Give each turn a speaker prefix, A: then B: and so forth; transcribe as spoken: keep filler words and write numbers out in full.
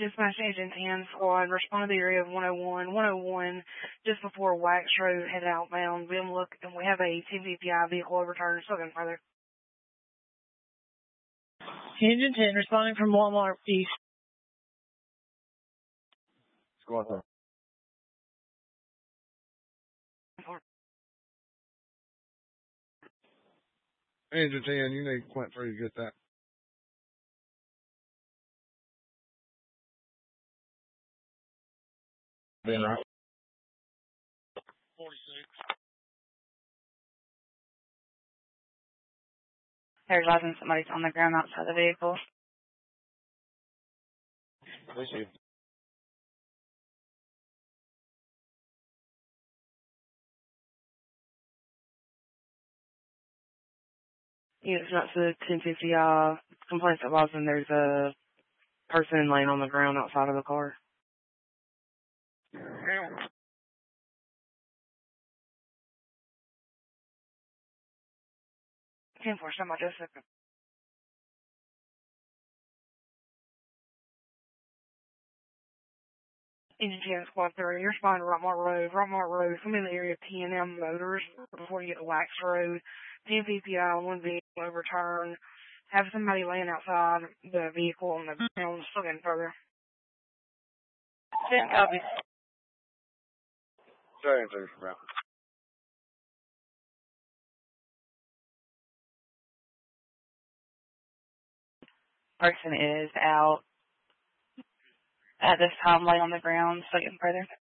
A: Dispatch Agent and Squad, respond to the area of one oh one, one oh one, just before Wax Road, head outbound. Be on the look, and we have a ten V P I vehicle overturned. Still going further.
B: Agent ten, responding from Walmart East.
C: Squad there. Agent ten, you need Quint three to get that. Being right.
B: forty-six.
A: There's license somebody's on the ground outside the vehicle.
C: This you.
A: Yeah, it's not the ten fifty I complaints that was, and there's a person laying on the ground outside of the car. ten four, somebody just a second. Agent ten, Squad three, you're responding to Rockmart Road. Rockmart Road, come in the area of P and M Motors before you get to Wax Road. ten V P I, one vehicle overturned. Have somebody laying outside the vehicle on the ground. Still getting further. ten copy.
C: Sorry, sir, bro.
A: Person is out at this time, laying on the ground. Still getting further.